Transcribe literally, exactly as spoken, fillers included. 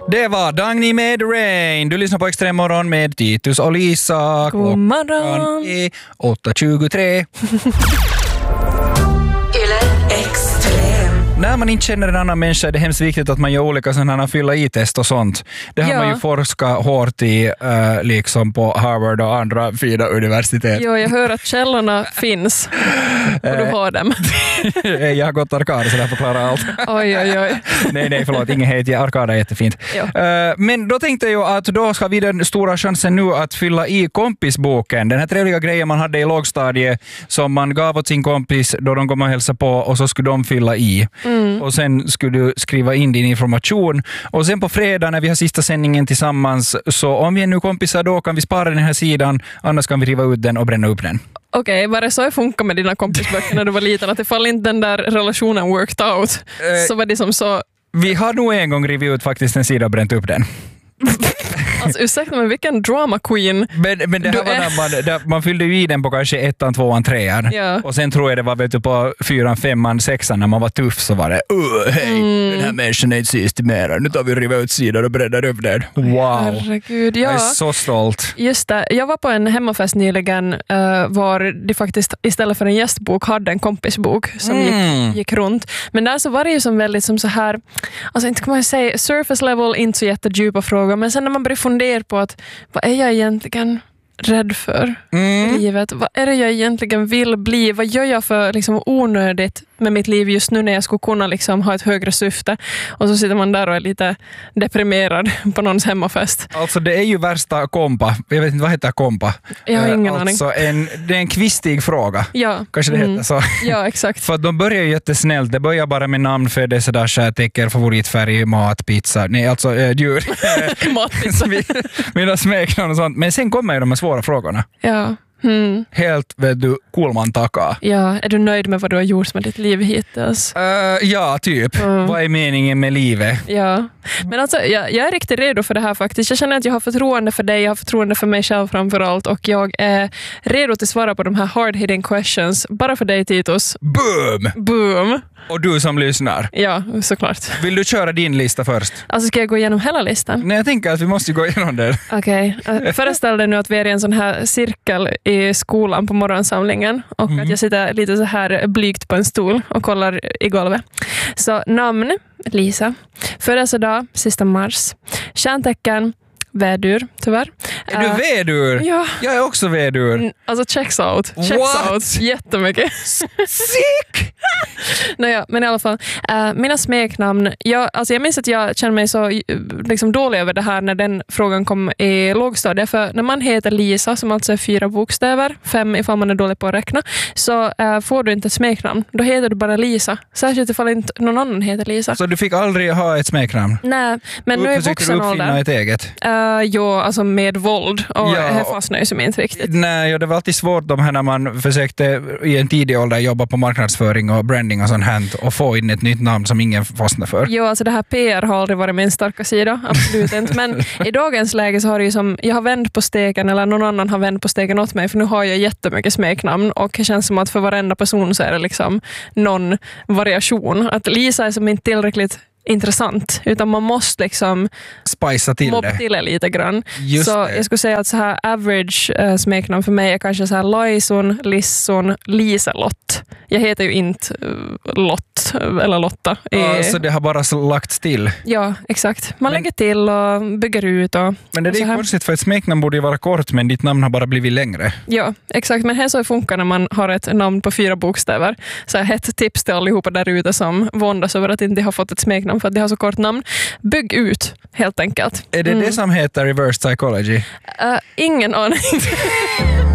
Det var Dagny med Rain. Du lyssnar på Extrem morgon med Titus och Lisa. God morgon. Klockan är åtta tjugotre. När man inte känner en annan människa är det hemskt viktigt att man gör olika sådana fylla i-test och sånt. Det har ja. man ju forskat hårt i uh, liksom på Harvard och andra fina universitet. Jo, jag hör att källorna finns och du har dem. Jag har gått arkad så där förklarar allt. Oj, oj, oj. nej, nej, förlåt. Ingen hate. Arkad är jättefint. Uh, men då tänkte jag att då ska vi den stora chansen nu att fylla i kompisboken. Den här trevliga grejen man hade i lågstadiet som man gav åt sin kompis då de kom och hälsa på och så skulle de fylla i. Mm. Och sen skulle du skriva in din information. Och sen på fredag när vi har sista sändningen tillsammans, så om vi är nu kompisar då kan vi spara den här sidan, annars kan vi riva ut den och bränna upp den. Okej, okay, var det så jag funkar med dina kompisböcker när du var liten? Att ifall inte den där relationen worked out, eh, så var det som så... Vi har nog en gång rivit ut faktiskt en sida och bränt upp den. Alltså ursäkta mig, vilken drama queen. Men, men det här var när man, där, man fyllde ju i den på kanske ettan, tvåan, trean. Ja. Och sen tror jag det var vet du, på fyran, femman, sexan när man var tuff så var det uh, hej, mm. den här människan är inte så estimerad. Nu tar vi riva ut sidan och breddar upp den. Wow. Herregud, ja. Jag är så stolt. Just det, jag var på en hemmafest nyligen uh, var de faktiskt istället för en gästbok hade en kompisbok som mm. gick, gick runt. Men där så var det ju som väldigt som så här, alltså inte kan man säga surface level, inte så jättedjupa frågor, men sen när man börjar fundera på att vad är jag egentligen rädd för mm. i livet? Vad är det jag egentligen vill bli? Vad gör jag för liksom, onödigt med mitt liv just nu när jag skulle kunna liksom, ha ett högre syfte? Och så sitter man där och är lite deprimerad på någons hemmafest. Alltså det är ju värsta kompa. Jag vet inte, vad heter kompa? Jag har ingen alltså, aning. En, det är en kvistig fråga. Ja. Kanske det mm. heter så. Ja, exakt. För att de börjar ju jättesnällt. Det börjar bara med namn, födelsedag, stjärtecken, favoritfärg, mat, pizza. Nej, alltså äh, djur. Matpizza. Mina smeknamn och sånt. Men sen kommer ju de här svåra frågorna. Ja. Mm. Helt, vet du, kulman taka. Ja, är du nöjd med vad du har gjort med ditt liv hittills? Uh, ja, typ. Mm. Vad är meningen med livet? Ja, men alltså jag, jag är riktigt redo för det här faktiskt. Jag känner att jag har förtroende för dig, jag har förtroende för mig själv framförallt och jag är redo att svara på de här hard-hitting questions. Bara för dig, Titus. Boom! Boom! Och du som lyssnar. Ja, såklart. Vill du köra din lista först? Alltså ska jag gå igenom hela listan? Nej, jag tänker att vi måste gå igenom den. Okej. Okay. Föreställ dig nu att vi är i en sån här cirkel i skolan på morgonsamlingen och mm. att jag sitter lite så här blygt på en stol och kollar i golvet. Så namn, Lisa. Födelsedag, sista mars. Stjärntecken, vädur, tyvärr. Är du vädur? Ja. Jag är också vädur. Alltså checks out. Checks What? out. Jättemycket. Sick! Naja, men i alla fall. Uh, mina smeknamn. Jag, alltså jag minns att jag kände mig så liksom, dålig över det här när den frågan kom i lågstadiet. För när man heter Lisa, som alltså är fyra bokstäver, fem ifall man är dålig på att räkna, så uh, får du inte ett smeknamn. Då heter du bara Lisa. Särskilt ifall inte någon annan heter Lisa. Så du fick aldrig ha ett smeknamn? Nej, men nu är vuxen ålder. Försökte du uppfinna ett eget? Uh, jo, alltså med våld. Och ja, det fastnar ju som inte riktigt. Nej, ja, det var alltid svårt de här när man försökte i en tidig ålder jobba på marknadsföring och branding och sånt här och få in ett nytt namn som ingen fastnar för. Jo, alltså det här P R har aldrig varit min starka sida. Absolut inte. Men i dagens läge så har det ju som, jag har vänt på stegen eller någon annan har vänt på stegen åt mig för nu har jag jättemycket smeknamn och det känns som att för varenda person så är det liksom någon variation. Att Lisa är som inte tillräckligt intressant, utan man måste liksom spicea till mobba det. till det lite grann. Just så det. Jag skulle säga att så här average uh, smeknamn för mig är kanske så här Lajson, Lisson, Liselott. Jag heter ju inte uh, Lott eller Lotta. Ja, så det har bara lagts till. Ja, exakt. Man men, lägger till och bygger ut. Och, men det är det konstigt för ett smeknamn borde ju vara kort men ditt namn har bara blivit längre. Ja, exakt. Men här så funkar när man har ett namn på fyra bokstäver. Så här, ett tips till allihopa där ute som våndas över att inte har fått ett smeknamn för att det har så kort namn. Bygg ut, helt enkelt. Är det mm. det som heter reverse psychology? Uh, ingen aning.